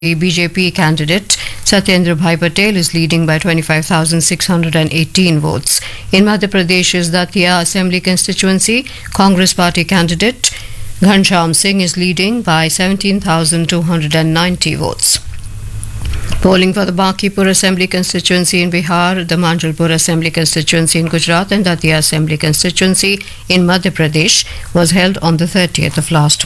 The BJP candidate Satyendra Bhai Patel is leading by 25,618 votes. In Madhya Pradesh's Datia Assembly constituency, Congress party candidate Ghanshyam Singh is leading by 17,290 votes. Polling for the Bakipur Assembly constituency in Bihar, the Manjalpur Assembly constituency in Gujarat and Datia Assembly constituency in Madhya Pradesh was held on the 30th of last month.